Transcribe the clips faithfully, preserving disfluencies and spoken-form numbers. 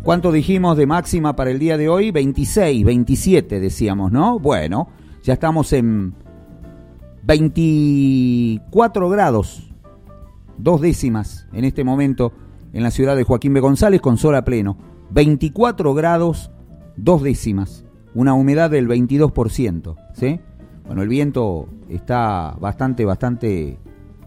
¿Cuánto dijimos de máxima para el día de hoy? veintiséis, veintisiete decíamos, ¿no? Bueno, ya estamos en veinticuatro grados, dos décimas en este momento en la ciudad de Joaquín B. González con sol a pleno. veinticuatro grados, dos décimas, una humedad del veintidós por ciento, ¿sí? Bueno, el viento está bastante, bastante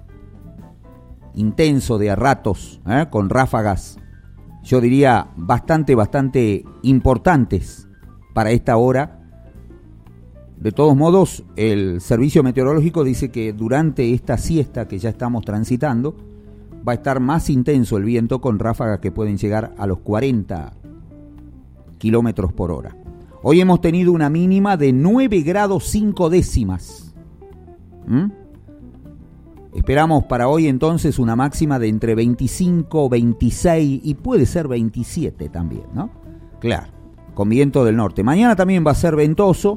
intenso de a ratos, ¿eh? Con ráfagas, yo diría, bastante, bastante importantes para esta hora. De todos modos, el servicio meteorológico dice que durante esta siesta que ya estamos transitando, va a estar más intenso el viento con ráfagas que pueden llegar a los cuarenta kilómetros por hora. Hoy hemos tenido una mínima de nueve grados cinco décimas. ¿Mm? Esperamos para hoy entonces una máxima de entre veinticinco, veintiséis y puede ser veintisiete también, ¿no? Claro, con viento del norte. Mañana también va a ser ventoso.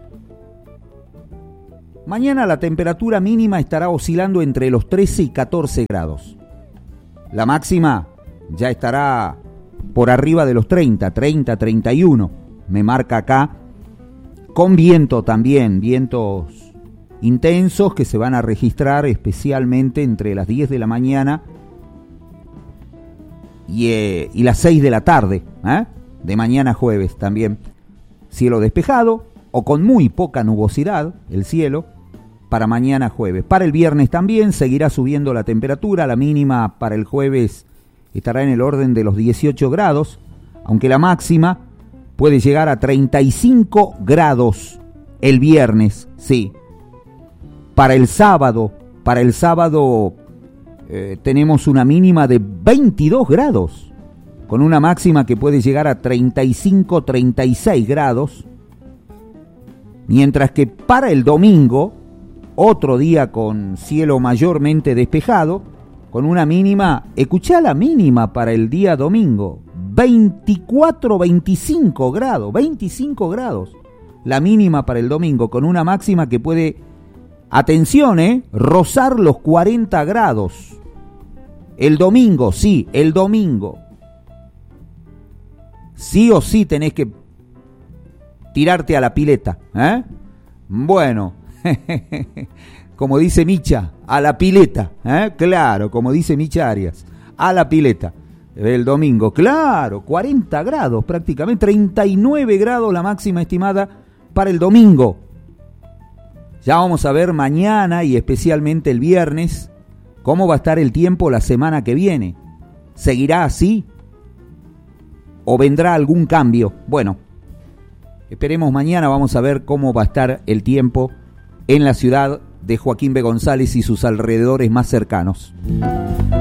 Mañana la temperatura mínima estará oscilando entre los trece y catorce grados. La máxima ya estará por arriba de los treinta, treinta, treinta y uno. Me marca acá, con viento también, vientos intensos que se van a registrar especialmente entre las diez de la mañana y, eh, y las seis de la tarde, ¿eh? De mañana jueves también. Cielo despejado o con muy poca nubosidad el cielo para mañana jueves. Para el viernes también seguirá subiendo la temperatura, la mínima para el jueves estará en el orden de los dieciocho grados, aunque la máxima puede llegar a treinta y cinco grados el viernes, sí. Para el sábado, para el sábado eh, tenemos una mínima de veintidós grados, con una máxima que puede llegar a treinta y cinco, treinta y seis grados, mientras que para el domingo, otro día con cielo mayormente despejado, con una mínima, escuchá la mínima para el día domingo, veinticuatro, veinticinco grados, veinticinco grados, la mínima para el domingo, con una máxima que puede, atención, eh, rozar los cuarenta grados. El domingo, sí, el domingo. Sí o sí tenés que tirarte a la pileta, ¿eh? Bueno, como dice Micha, a la pileta, ¿eh? Claro, como dice Micha Arias, a la pileta. El domingo, claro, cuarenta grados prácticamente, treinta y nueve grados la máxima estimada para el domingo. Ya vamos a ver mañana y especialmente el viernes cómo va a estar el tiempo la semana que viene. ¿Seguirá así? ¿O vendrá algún cambio? Bueno, esperemos mañana, vamos a ver cómo va a estar el tiempo en la ciudad de Joaquín B. González y sus alrededores más cercanos.